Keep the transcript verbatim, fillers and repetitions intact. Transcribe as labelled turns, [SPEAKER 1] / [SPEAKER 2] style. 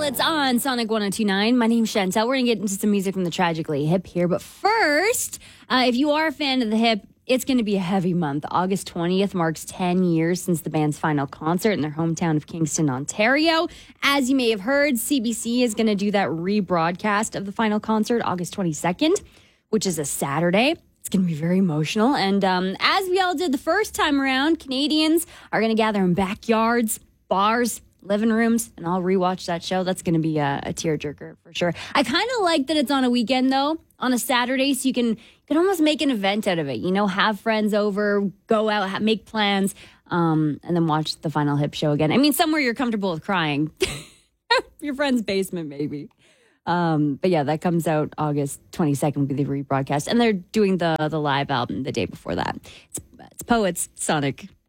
[SPEAKER 1] Pilots on Sonic one oh two point nine. My name's Chantel. We're going to get into some music from the Tragically Hip here. But first, uh, if you are a fan of the Hip, it's going to be a heavy month. August twentieth marks ten years since the band's final concert in their hometown of Kingston, Ontario. As you may have heard, C B C is going to do that rebroadcast of the final concert August twenty-second, which is a Saturday. It's going to be very emotional. And um, as we all did the first time around, Canadians are going to gather in backyards, bars, living rooms, and I'll rewatch that show. That's going to be a, a tearjerker for sure. I kind of like that it's on a weekend, though, on a Saturday, so you can, you can almost make an event out of it. You know, have friends over, go out, ha- make plans, um, and then watch the final Hip show again. I mean, somewhere you're comfortable with crying. Your friend's basement, maybe. Um, but yeah, that comes out August twenty-second will be the rebroadcast. And they're doing the the live album the day before that. It's, it's Poets, Sonic